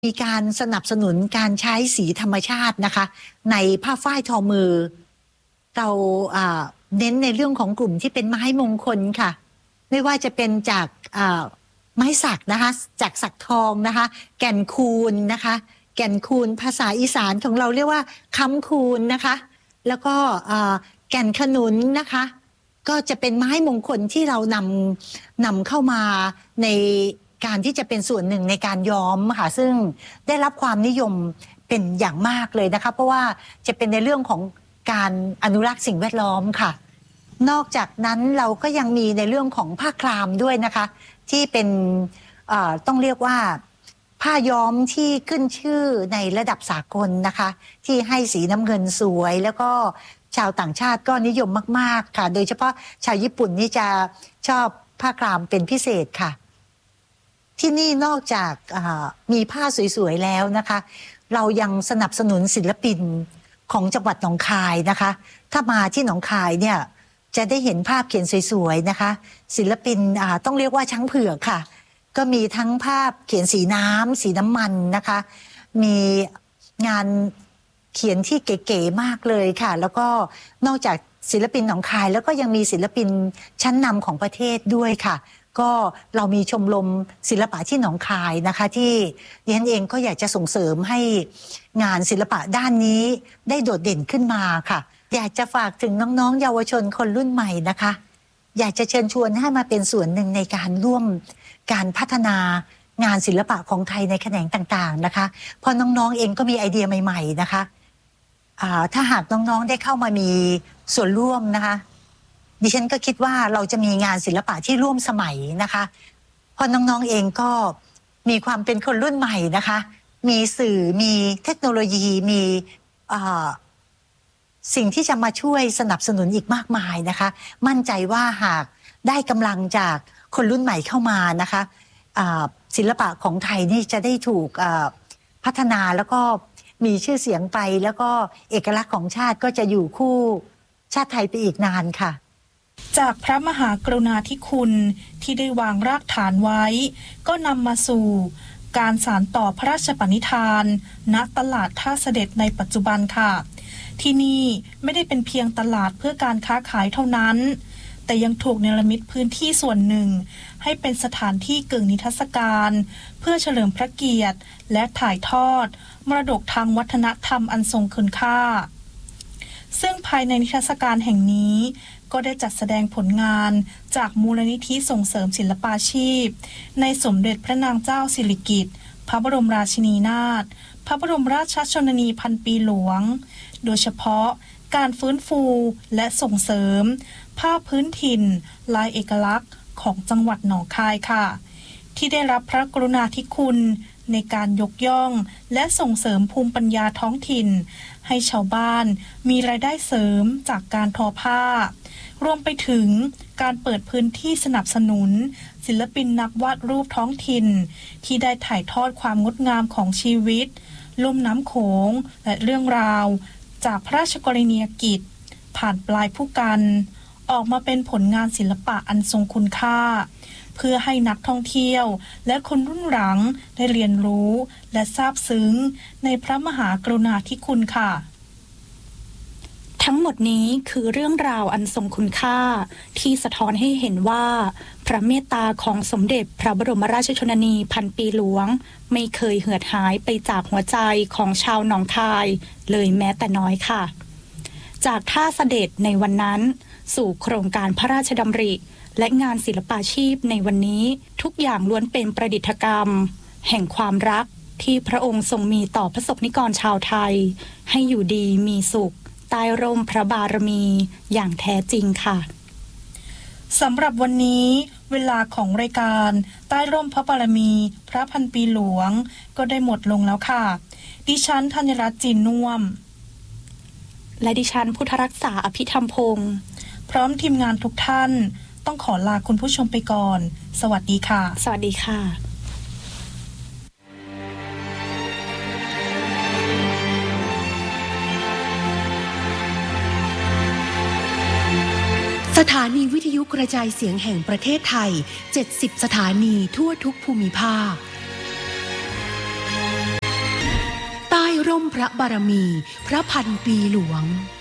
มีการสนับสนุนการใช้สีธรรมชาตินะคะในผ้าฝ้ายทอมือเราเน้นในเรื่องของกลุ่มที่เป็นไม้มงคลค่ะไม่ว่าจะเป็นจากไม้สักนะคะจากสักทองนะคะแก่นคูนนะคะแก่นคูนภาษาอีสานของเราเรียกว่าค้ำคูนนะคะแล้วก็แก่นขนุนนะคะก็จะเป็นไม้มงคลที่เรานำเข้ามาในการที่จะเป็นส่วนหนึ่งในการย้อมค่ะซึ่งได้รับความนิยมเป็นอย่างมากเลยนะคะเพราะว่าจะเป็นในเรื่องของการอนุรักษ์สิ่งแวดล้อมค่ะนอกจากนั้นเราก็ยังมีในเรื่องของผ้าครามด้วยนะคะที่เป็นต้องเรียกว่าผ้าย้อมที่ขึ้นชื่อในระดับสากลนะคะที่ให้สีน้ำเงินสวยแล้วก็ชาวต่างชาติก็นิยมมากๆค่ะโดยเฉพาะชาวญี่ปุ่นนี่จะชอบผ้าครามเป็นพิเศษค่ะที่นี่นอกจากมีผ้าสวยๆแล้วนะคะเรายังสนับสนุนศิลปินของจังหวัดหนองคายนะคะถ้ามาที่หนองคายเนี่ยจะได้เห็นภาพเขียนสวยๆนะคะศิลปินต้องเรียกว่าช้างเผือกค่ะก็มีทั้งภาพเขียนสีน้ำสีน้ำมันนะคะมีงานเขียนที่เก๋ๆมากเลยค่ะแล้วก็นอกจากศิลปินหนองคายแล้วก็ยังมีศิลปินชั้นนำของประเทศด้วยค่ะก็เรามีชมรมศิลปะที่หนองคายนะคะที่ดิฉันเองก็อยากจะส่งเสริมให้งานศิลปะด้านนี้ได้โดดเด่นขึ้นมาค่ะอยากจะฝากถึงน้องๆเยาวชนคนรุ่นใหม่นะคะอยากจะเชิญชวนให้มาเป็นส่วนหนึ่งในการร่วมการพัฒนางานศิลปะของไทยในแขนงต่างๆนะคะเพราะน้องๆเองก็มีไอเดียใหม่ๆนะคะถ้าหากน้องๆได้เข้ามามีส่วนร่วมนะคะดิฉันก็คิดว่าเราจะมีงานศิลปะที่ร่วมสมัยนะคะเพราะน้องๆเองก็มีความเป็นคนรุ่นใหม่นะคะมีสื่อมีเทคโนโลยีมีสิ่งที่จะมาช่วยสนับสนุนอีกมากมายนะคะมั่นใจว่าหากได้กำลังจากคนรุ่นใหม่เข้ามานะคะศิลปะของไทยนี่จะได้ถูกพัฒนาแล้วก็มีชื่อเสียงไปแล้วก็เอกลักษณ์ของชาติก็จะอยู่คู่ชาติไทยไปอีกนานค่ะจากพระมหากรุณาธิคุณที่ได้วางรากฐานไว้ก็นำมาสู่การสานต่อพระราชปณิธานณตลาดท่าเสด็จในปัจจุบันค่ะที่นี่ไม่ได้เป็นเพียงตลาดเพื่อการค้าขายเท่านั้นแต่ยังถูกเนรมิตพื้นที่ส่วนหนึ่งให้เป็นสถานที่กึ่งนิทรรศการเพื่อเฉลิมพระเกียรติและถ่ายทอดมรดกทางวัฒนธรรมอันทรงคุณค่าซึ่งภายในนิทรรศการแห่งนี้ก็ได้จัดแสดงผลงานจากมูลนิธิส่งเสริมศิลปาชีพในสมเด็จพระนางเจ้าสิริกิติ์พระบรมราชินีนาถพระบรมราชชนนีพันปีหลวงโดยเฉพาะการฟื้นฟูและส่งเสริมผ้าพื้นถิ่นลายเอกลักษณ์ของจังหวัดหนองคายค่ะที่ได้รับพระกรุณาธิคุณในการยกย่องและส่งเสริมภูมิปัญญาท้องถิ่นให้ชาวบ้านมีรายได้เสริมจากการทอผ้ารวมไปถึงการเปิดพื้นที่สนับสนุนศิลปินนักวาดรูปท้องถิ่นที่ได้ถ่ายทอดความงดงามของชีวิตลุ่มน้ำโขงและเรื่องราวจากพระราชกรณียกิจผ่านปลายผู้กันออกมาเป็นผลงานศิลปะอันทรงคุณค่าเพื่อให้นักท่องเที่ยวและคนรุ่นหลังได้เรียนรู้และซาบซึ้งในพระมหากรุณาธิคุณค่ะทั้งหมดนี้คือเรื่องราวอันทรงคุณค่าที่สะท้อนให้เห็นว่าพระเมตตาของสมเด็จพระบรมราชชนนีพันปีหลวงไม่เคยเหือดหายไปจากหัวใจของชาวหนองคายเลยแม้แต่น้อยค่ะจากท่าเสด็จในวันนั้นสู่โครงการพระราชดำริและงานศิลปาชีพในวันนี้ทุกอย่างล้วนเป็นประดิษฐกรรมแห่งความรักที่พระองค์ทรงมีต่อพระสงฆ์นิกรชาวไทยให้อยู่ดีมีสุขใต้ร่มพระบารมีอย่างแท้จริงค่ะสำหรับวันนี้เวลาของรายการใต้ร่มพระบารมีพระพันปีหลวงก็ได้หมดลงแล้วค่ะดิฉันธัญรัตน์จีนน่วมและดิฉันพุทธรักษาอภิธรรมพงศ์พร้อมทีมงานทุกท่านต้องขอลาคุณผู้ชมไปก่อนสวัสดีค่ะสวัสดีค่ะสถานีวิทยุกระจายเสียงแห่งประเทศไทย70สถานีทั่วทุกภูมิภาคร่มพระบารมีพระพันปีหลวง